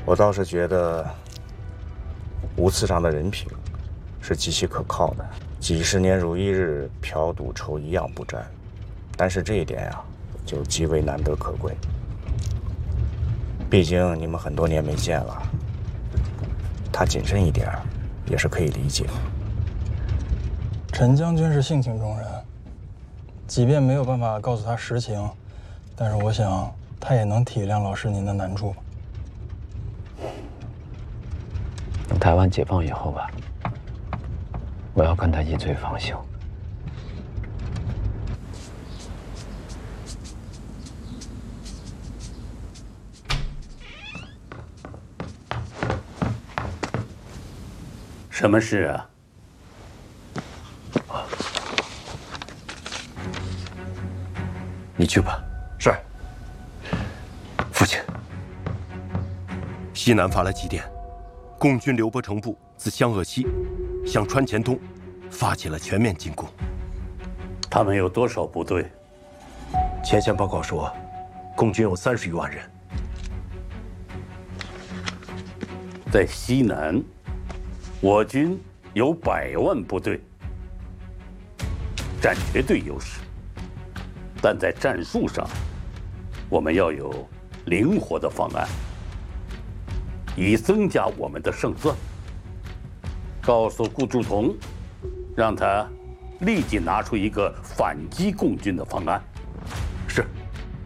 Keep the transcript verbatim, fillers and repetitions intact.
我倒是觉得吴次长的人品是极其可靠的，几十年如一日，嫖赌抽一样不沾。但是这一点呀、啊，就极为难得可贵。毕竟你们很多年没见了，他谨慎一点也是可以理解。 陈将军是性情中人，即便没有办法告诉他实情，但是我想他也能体谅老师您的难处吧。 等台湾解放以后吧，我要跟他一醉方休。 什么事啊？ 你去吧。 是。 父亲，西南发来急电，共军刘伯承部自湘鄂西向川黔东发起了全面进攻。 他们有多少部队？ 前线报告说，共军有三十余万人。 在西南，我军有百万部队，占绝对优势。但在战术上，我们要有灵活的方案，以增加我们的胜算。告诉顾祝同，让他立即拿出一个反击共军的方案。